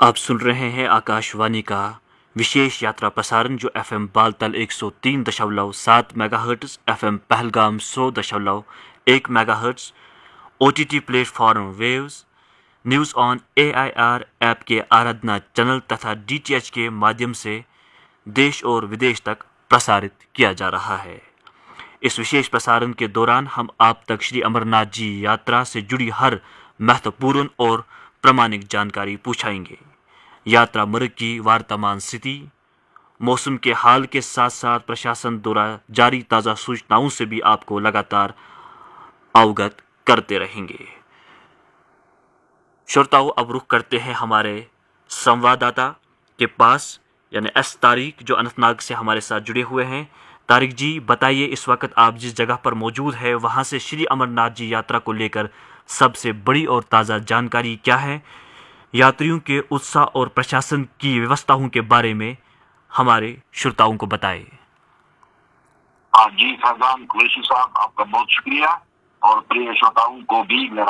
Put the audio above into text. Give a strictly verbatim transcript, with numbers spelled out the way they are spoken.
आप सुन रहे हैं आकाशवाणी का विशेष यात्रा प्रसारण जो एफएम बालतल एक सौ तीन दशमलव सात मेगाहर्ट्ज, एफएम पहलगाम सौ दशमलव एक megahertz, OTT platform waves, news on AIR app के आराधना चैनल तथा डीटीएच के माध्यम से देश और विदेश तक प्रसारित किया जा रहा है। इस विशेष प्रसारण के दौरान हम आप तक श्री अमरनाथ जी यात्रा से जुड़ी हर महत्वपूर्ण और प्रामाणिक जानकारी पहुंचाएंगे। यात्रा मार्ग की वर्तमान स्थिति, मौसम के हाल के साथ साथ प्रशासन द्वारा जारी ताज़ा सूचनाओं से भी आपको लगातार अवगत करते रहेंगे। श्रोताओं, अब रुख करते हैं हमारे संवाददाता के पास, यानी एस तारिक, जो अनंतनाग से हमारे साथ जुड़े हुए हैं। तारिक जी, बताइए इस वक्त आप जिस जगह पर मौजूद है वहां से श्री अमरनाथ जी यात्रा को लेकर सबसे बड़ी और ताज़ा जानकारी क्या है? यात्रियों के उत्साह और प्रशासन की व्यवस्थाओं के बारे में हमारे श्रोताओं को बताएं। जी फैजान कुरैशी साहब, आपका बहुत शुक्रिया और प्रिय श्रोताओं को भी मेरा